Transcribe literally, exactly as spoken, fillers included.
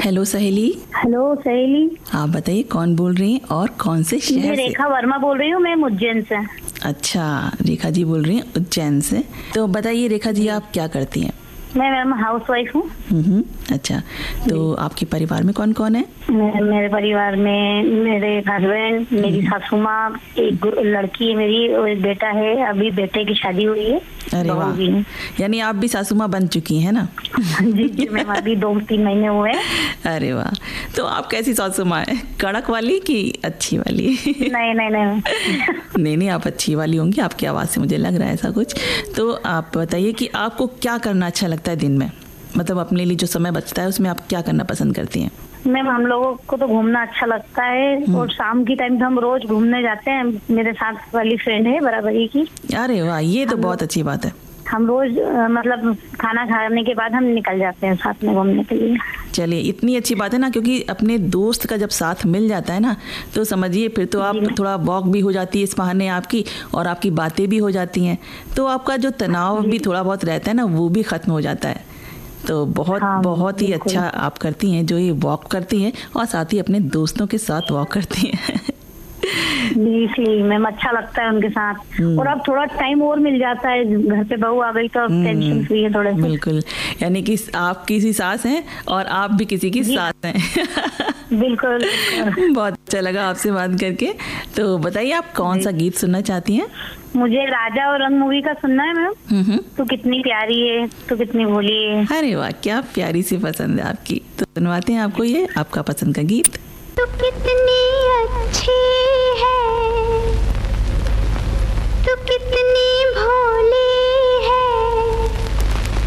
Hello सहेली। Hello सहेली। आप बताइए कौन बोल रही हैं और कौन से शहर से? रेखा वर्मा बोल रही हूँ, मैं उज्जैन से। अच्छा, रेखा जी बोल रही हैं उज्जैन से। तो बताइए रेखा जी, आप क्या करती हैं? मैं मैम हाउस वाइफ हूँ। हम्म, अच्छा। तो आपके परिवार में कौन कौन है? मेरे परिवार में मेरे हस्बैंड, मेरी सासू माँ, एक लड़की है मेरी और एक बेटा है। अभी बेटे की शादी हुई है। अरे वाह, यानी आप भी सासू माँ बन चुकी हैं ना? जी जी मैम, अभी दो तीन महीने हुए। अरे वाह, तो आप कैसी सासू माँ है? कड़क वाली कि अच्छी वाली? नहीं नहीं नहीं नहीं नहीं, आप अच्छी वाली होंगी, आपकी आवाज़ से मुझे लग रहा है ऐसा कुछ। तो आप बताइए कि आपको क्या करना अच्छा लगता है दिन में, मतलब अपने लिए जो समय बचता है उसमें आप क्या करना पसंद करती हैं? मैम हम लोगों को तो घूमना अच्छा लगता है और शाम की टाइम तो हम रोज घूमने जाते हैं। मेरे साथ वाली फ्रेंड है बराबरी की। अरे वाह, ये तो बहुत अच्छी बात है। हम रोज मतलब खाना खाने के बाद हम निकल जाते हैं साथ में घूमने के लिए। चलिए, इतनी अच्छी बात है ना, क्योंकि अपने दोस्त का जब साथ मिल जाता है ना, तो समझिए फिर तो आप थोड़ा वॉक भी हो जाती है इस बहाने आपकी, और आपकी बातें भी हो जाती हैं, तो आपका जो तनाव भी थोड़ा बहुत रहता है ना वो भी खत्म हो जाता है। तो बहुत हाँ, बहुत ही अच्छा आप करती हैं जो ये वॉक करती हैं और साथ ही अपने दोस्तों के साथ वॉक करती हैं। इसलिए मैम अच्छा लगता है उनके साथ। और अब थोड़ा टाइम और मिल जाता है, घर पे बहू आ गई तो अब टेंशन फ्री है थोड़े से। बिल्कुल, यानी कि आप किसी सास हैं और आप भी किसी की सास हैं। बिल्कुल। बहुत अच्छा लगा आपसे बात करके। तो बताइए आप कौन सा गीत सुनना चाहती हैं? मुझे राजा और रंग मूवी का सुनना है मैम। तू कितनी प्यारी है, तू कितनी भोली है। अरे वाह, क्या प्यारी सी पसंद है आपकी। तो सुनवाते हैं आपको ये आपका पसंद का गीत। तू कितनी अच्छी है, तू कितनी